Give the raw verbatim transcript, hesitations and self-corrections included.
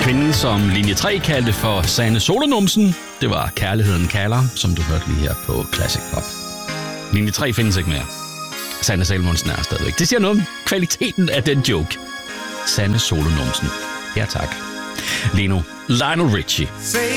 Kvinden, som linje tre kaldte for Sanne Solonumsen, det var Kærligheden kalder, som du hørte lige her på Classic Pop. Linje tre findes ikke mere. Sanne Salomonsen er stadigvæk. Det siger noget om kvaliteten af den joke. Sanne Solonumsen. Ja tak. Lige nu, Lionel Richie.